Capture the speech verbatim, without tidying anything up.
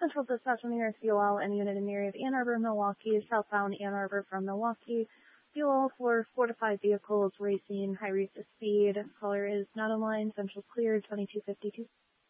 Central Dispatch on the nearest F U L and unit in the area of Ann Arbor, Milwaukee, southbound Ann Arbor from Milwaukee. F U L for four to five vehicles racing high rates of speed. Caller is not online. Central cleared, twenty-two fifty-two.